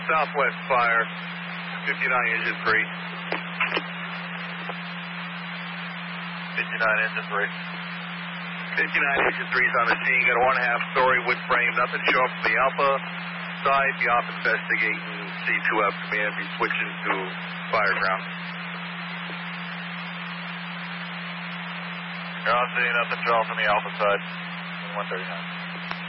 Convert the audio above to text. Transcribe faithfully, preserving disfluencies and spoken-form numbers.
southwest fire, fifty-nine engine three. fifty-nine engine three. fifty-nine engine three's on the scene. Got a one and a half story wood frame. Nothing show up from the Alpha side. Be off investigating C two F command. Be switching to fire ground. You're on scene. Nothing show up from the Alpha side. one thirty-nine.